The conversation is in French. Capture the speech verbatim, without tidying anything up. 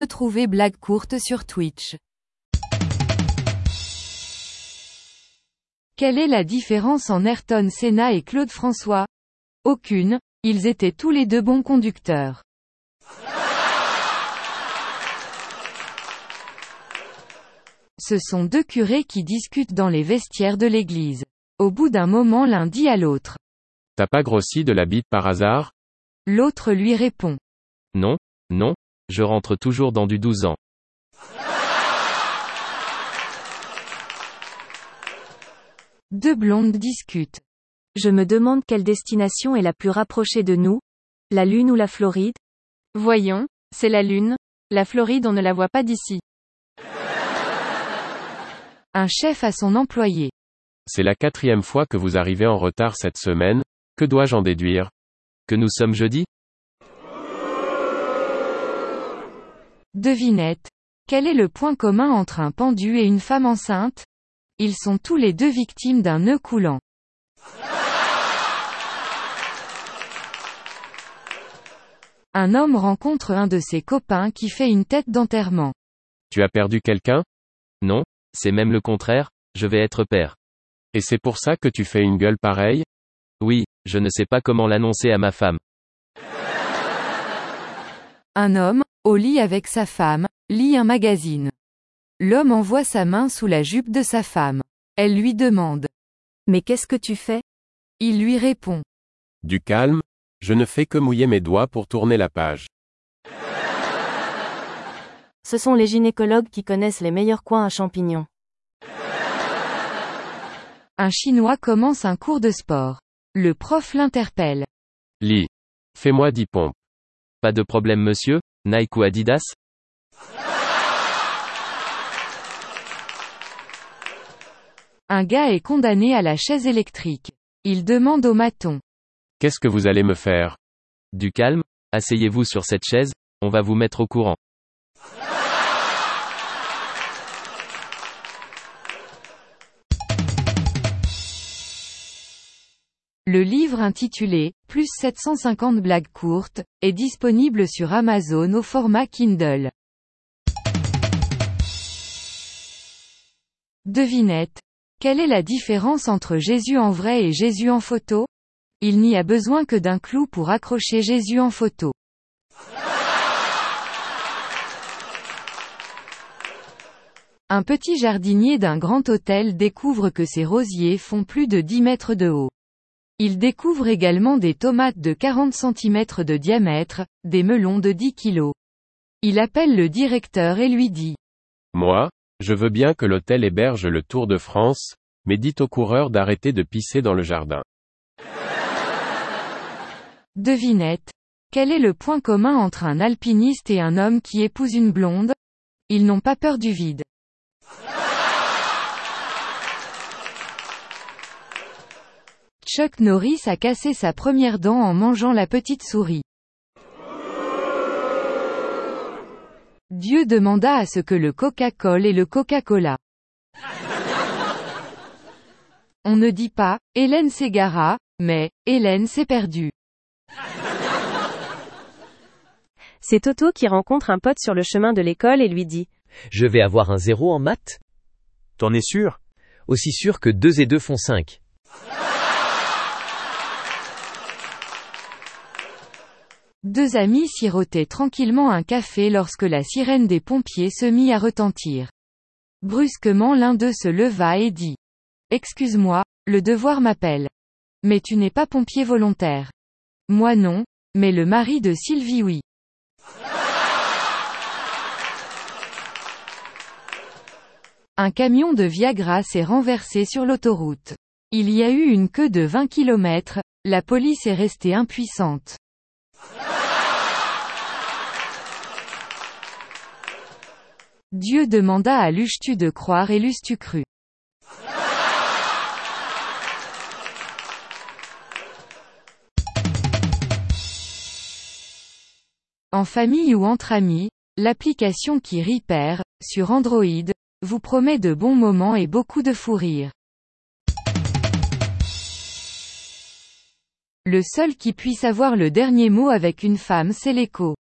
Retrouvez Blague courte sur Twitch. Quelle est la différence en Ayrton Senna et Claude François? Aucune, ils étaient tous les deux bons conducteurs. Ce sont deux curés qui discutent dans les vestiaires de l'église. Au bout d'un moment, l'un dit à l'autre: T'as pas grossi de la bite par hasard? L'autre lui répond: Non, non, je rentre toujours dans du douze ans. Deux blondes discutent. Je me demande quelle destination est la plus rapprochée de nous? La Lune ou la Floride? Voyons, c'est la Lune. La Floride, on ne la voit pas d'ici. Un chef à son employé. C'est la quatrième fois que vous arrivez en retard cette semaine, que dois-je en déduire? Que nous sommes jeudi? Devinette. Quel est le point commun entre un pendu et une femme enceinte? Ils sont tous les deux victimes d'un nœud coulant. Un homme rencontre un de ses copains qui fait une tête d'enterrement. Tu as perdu quelqu'un? Non, c'est même le contraire, je vais être père. Et c'est pour ça que tu fais une gueule pareille? Oui, je ne sais pas comment l'annoncer à ma femme. Un homme, au lit avec sa femme, lit un magazine. L'homme envoie sa main sous la jupe de sa femme. Elle lui demande: Mais qu'est-ce que tu fais? Il lui répond: Du calme, je ne fais que mouiller mes doigts pour tourner la page. Ce sont les gynécologues qui connaissent les meilleurs coins à champignons. Un Chinois commence un cours de sport. Le prof l'interpelle. Lee. Fais-moi dix pompes. Pas de problème monsieur, Nike ou Adidas? Un gars est condamné à la chaise électrique. Il demande au maçon: Qu'est-ce que vous allez me faire? Du calme, asseyez-vous sur cette chaise, on va vous mettre au courant. Le livre intitulé « Plus sept cent cinquante blagues courtes » est disponible sur Amazon au format Kindle. Devinette. Quelle est la différence entre Jésus en vrai et Jésus en photo? Il n'y a besoin que d'un clou pour accrocher Jésus en photo. Un petit jardinier d'un grand hôtel découvre que ses rosiers font plus de dix mètres de haut. Il découvre également des tomates de quarante centimètres de diamètre, des melons de dix kilos. Il appelle le directeur et lui dit: Moi, je veux bien que l'hôtel héberge le Tour de France, mais dites aux coureurs d'arrêter de pisser dans le jardin. Devinette. Quel est le point commun entre un alpiniste et un homme qui épouse une blonde? Ils n'ont pas peur du vide. Chuck Norris a cassé sa première dent en mangeant la petite souris. Dieu demanda à ce que le Coca-Cola et le Coca-Cola. On ne dit pas « Hélène s'égara », mais « Hélène s'est perdue ». C'est Toto qui rencontre un pote sur le chemin de l'école et lui dit: Je vais avoir un zéro en maths? T'en es sûr? Aussi sûr que deux et deux font cinq. Deux amis sirotaient tranquillement un café lorsque la sirène des pompiers se mit à retentir. Brusquement l'un d'eux se leva et dit: Excuse-moi, le devoir m'appelle. Mais tu n'es pas pompier volontaire. Moi non, mais le mari de Sylvie oui. Un camion de Viagra s'est renversé sur l'autoroute. Il y a eu une queue de vingt kilomètres, la police est restée impuissante. Dieu demanda à l'euches-tu de croire et l'eusses-tu cru. En famille ou entre amis, l'application qui Repair, sur Android, vous promet de bons moments et beaucoup de fou rire. Le seul qui puisse avoir le dernier mot avec une femme, c'est l'écho.